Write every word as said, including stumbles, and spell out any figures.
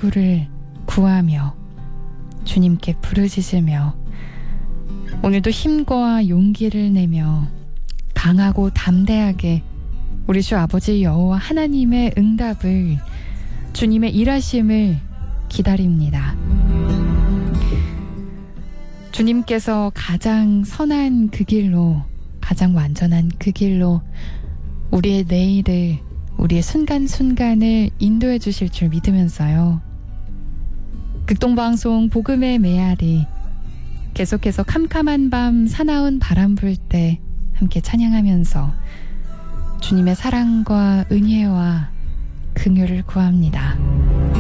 얼굴을 구하며 주님께 부르짖으며 오늘도 힘과 용기를 내며 강하고 담대하게 우리 주 아버지 여호와 하나님의 응답을, 주님의 일하심을 기다립니다. 주님께서 가장 선한 그 길로, 가장 완전한 그 길로 우리의 내일을, 우리의 순간순간을 인도해 주실 줄 믿으면서요. 극동방송 복음의 메아리, 계속해서 캄캄한 밤 사나운 바람 불 때 함께 찬양하면서 주님의 사랑과 은혜와 긍휼을 구합니다.